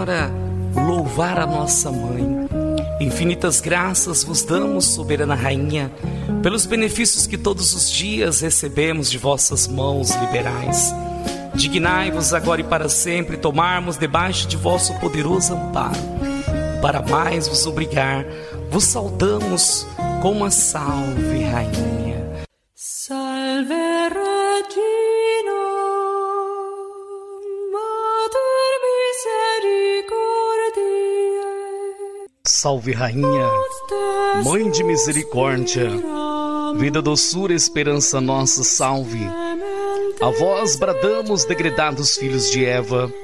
agora louvar a nossa Mãe. Infinitas graças vos damos, soberana Rainha, pelos benefícios que todos os dias recebemos de vossas mãos liberais. Dignai-vos agora e para sempre tomarmos debaixo de vosso poderoso amparo. Para mais vos obrigar, vos saudamos com uma salve, Rainha. Salve Regina, Mater Misericordiae. Salve, Rainha, Mãe de Misericórdia, vida, doçura, esperança nossa, salve. A vós bradamos, degredados filhos de Eva,